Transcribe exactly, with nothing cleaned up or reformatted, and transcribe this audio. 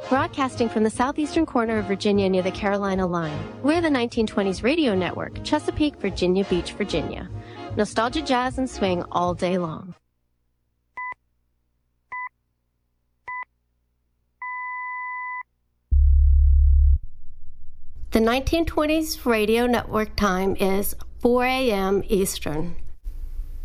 Broadcasting from the southeastern corner of Virginia near the Carolina line, we're the nineteen twenties Radio Network, Chesapeake, Virginia Beach, Virginia. Nostalgia, jazz, and swing all day long. The nineteen twenties Radio Network time is four a.m. Eastern.